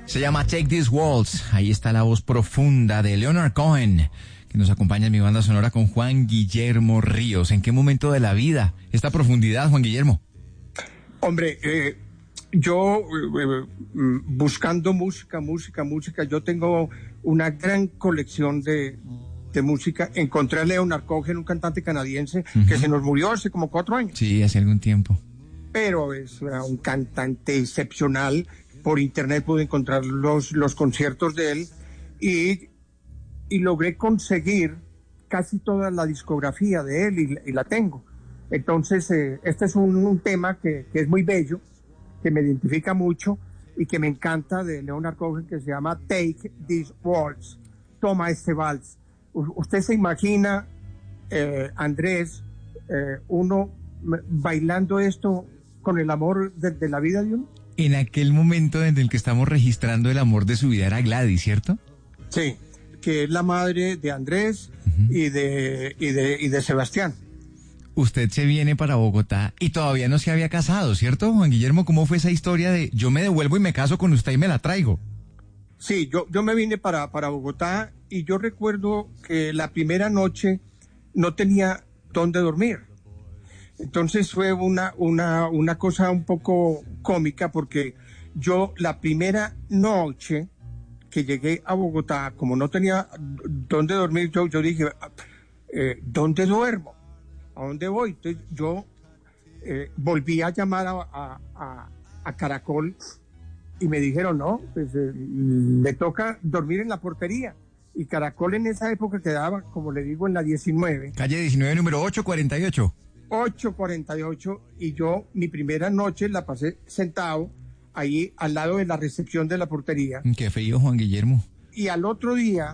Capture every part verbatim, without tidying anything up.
Se llama Take These Walls. Ahí está la voz profunda de Leonard Cohen, que nos acompaña en mi banda sonora con Juan Guillermo Ríos. ¿En qué momento de la vida esta profundidad, Juan Guillermo? Hombre, eh, yo eh, buscando música, música, música, yo tengo una gran colección de, de música. Encontré a Leonard Cohen, un cantante canadiense, uh-huh. que se nos murió hace como cuatro años. Sí, hace algún tiempo. Pero es un cantante excepcional. Por internet pude encontrar los, los conciertos de él y, y logré conseguir casi toda la discografía de él y, y la tengo. Entonces, eh, este es un, un tema que, que es muy bello, que me identifica mucho y que me encanta de Leonard Cohen, que se llama Take These Waltz, toma este vals. U- usted se imagina, eh, Andrés, eh, uno bailando esto con el amor de, de la vida de uno. En aquel momento en el que estamos registrando el amor de su vida era Gladys, ¿cierto? Sí, que es la madre de Andrés uh-huh. y, de, y, de, y de Sebastián. Usted se viene para Bogotá y todavía no se había casado, ¿cierto, Juan Guillermo? ¿Cómo fue esa historia de yo me devuelvo y me caso con usted y me la traigo? Sí, yo, yo me vine para, para Bogotá y yo recuerdo que la primera noche no tenía dónde dormir. Entonces fue una, una, una cosa un poco cómica porque yo la primera noche que llegué a Bogotá, como no tenía dónde dormir, yo, yo dije, eh, ¿dónde duermo? ¿A dónde voy? Entonces yo eh, volví a llamar a, a, a, a Caracol y me dijeron, no, pues eh, le toca dormir en la portería. Y Caracol en esa época quedaba, como le digo, en la diecinueve. Calle diecinueve, número ocho cuarenta y ocho. ocho cuarenta y ocho, y yo mi primera noche la pasé sentado ahí al lado de la recepción de la portería. Qué feo, Juan Guillermo. Y al otro día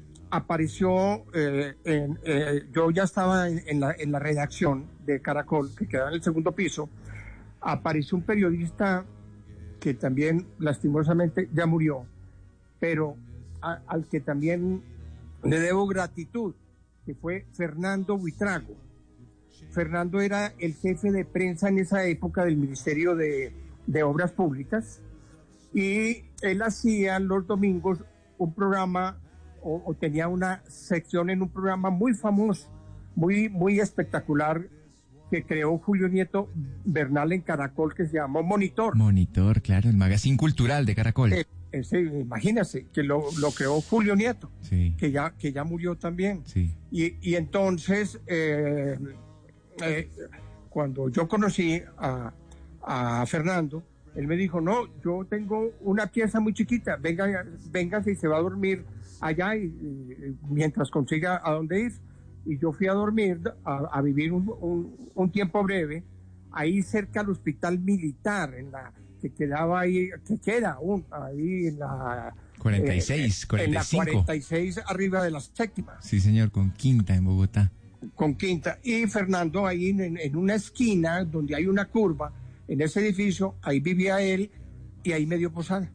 apareció, eh, en, eh, yo ya estaba en, en, la, en la redacción de Caracol, que quedaba en el segundo piso, apareció un periodista que también lastimosamente ya murió, pero a, al que también le debo gratitud, que fue Fernando Buitrago. Fernando era el jefe de prensa en esa época del Ministerio de, de Obras Públicas y él hacía los domingos un programa o, o tenía una sección en un programa muy famoso, muy, muy espectacular que creó Julio Nieto Bernal en Caracol, que se llamó Monitor. Monitor, claro, el magazine cultural de Caracol. Eh, ese, imagínese, que lo, lo creó Julio Nieto, sí. que, ya, que ya murió también. Sí. Y, y entonces... Eh, Eh, cuando yo conocí a, a Fernando, él me dijo, no, yo tengo una pieza muy chiquita, venga, véngase y se va a dormir allá y, y, mientras consiga a dónde ir. Y yo fui a dormir, a, a vivir un, un, un tiempo breve, ahí cerca al hospital militar, en la que quedaba ahí, que queda aún, ahí en la... cuarenta y seis, eh, cuarenta y cinco. En la cuarenta y seis, arriba de las séptimas. Sí, señor, con Quinta en Bogotá. Con Quinta, y Fernando ahí en, en una esquina donde hay una curva, en ese edificio, ahí vivía él y ahí me dio posada.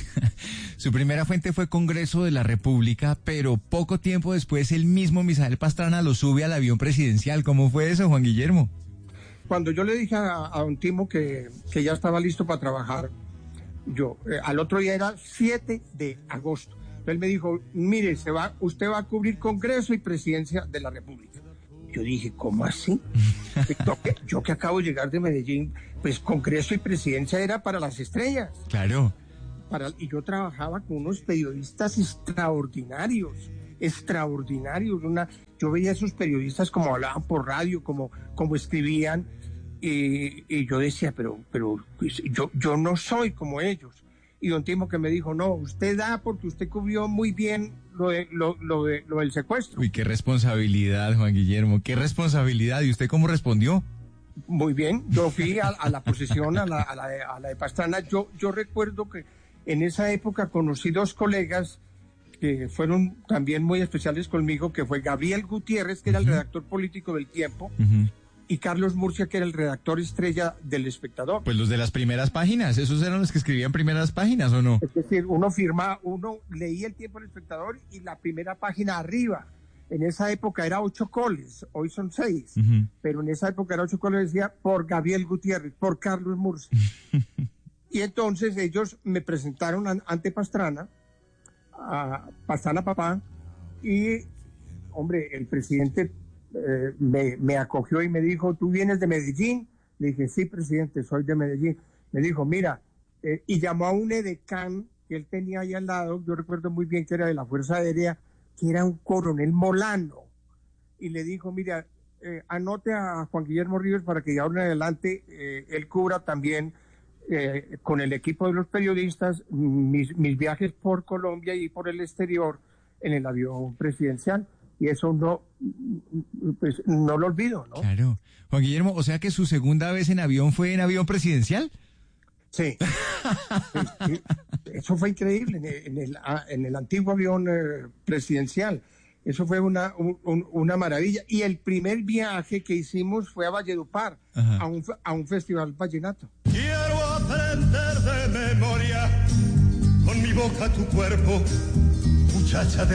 Su primera fuente fue Congreso de la República, pero poco tiempo después el mismo Misael Pastrana lo sube al avión presidencial. ¿Cómo fue eso, Juan Guillermo? Cuando yo le dije a, a don Timo que, que ya estaba listo para trabajar, yo, eh, al otro día era siete de agosto, él me dijo, mire, se va, usted va a cubrir Congreso y Presidencia de la República. Yo dije, ¿cómo así? yo, que, yo que acabo de llegar de Medellín, pues Congreso y Presidencia era para las estrellas. Claro. Para, y yo trabajaba con unos periodistas extraordinarios, extraordinarios. Una, yo veía a esos periodistas como hablaban por radio, como, como escribían, y, y yo decía, pero, pero pues, yo, yo no soy como ellos. Y don Timo que me dijo, no, usted da porque usted cubrió muy bien lo, de, lo, lo, de, lo del secuestro. Uy, qué responsabilidad, Juan Guillermo, qué responsabilidad. ¿Y usted cómo respondió? Muy bien, yo fui a, a la posesión, a la, a, la de, a la de Pastrana. Yo, yo recuerdo que en esa época conocí dos colegas que fueron también muy especiales conmigo, que fue Gabriel Gutiérrez, que era el redactor político del Tiempo, uh-huh. y Carlos Murcia, que era el redactor estrella del Espectador. Pues los de las primeras páginas, esos eran los que escribían primeras páginas, ¿o no? Es decir, uno firma, uno leía el Tiempo del Espectador y la primera página arriba. En esa época era ocho coles, hoy son seis, uh-huh. pero en esa época era ocho coles, decía por Gabriel Gutiérrez, por Carlos Murcia. Y entonces ellos me presentaron an, ante Pastrana, a Pastrana papá, y, hombre, el presidente eh, me, me acogió y me dijo, ¿tú vienes de Medellín? Le dije, sí, presidente, soy de Medellín. Me dijo, mira, eh, y llamó a un edecán que él tenía ahí al lado, yo recuerdo muy bien que era de la Fuerza Aérea, que era un coronel Molano, y le dijo, mira, eh, anote a Juan Guillermo Ríos para que de ahora en adelante eh, él cubra también eh, con el equipo de los periodistas mis, mis viajes por Colombia y por el exterior en el avión presidencial. Y eso no, pues, no lo olvido, ¿no? Claro. Juan Guillermo, o sea que su segunda vez en avión fue en avión presidencial. Sí. Sí, eso fue increíble en el, en el, en el antiguo avión eh, presidencial. Eso fue una, un, una maravilla. Y el primer viaje que hicimos fue a Valledupar, a un, a un festival vallenato. Quiero aprender de memoria con mi boca tu cuerpo, muchacha de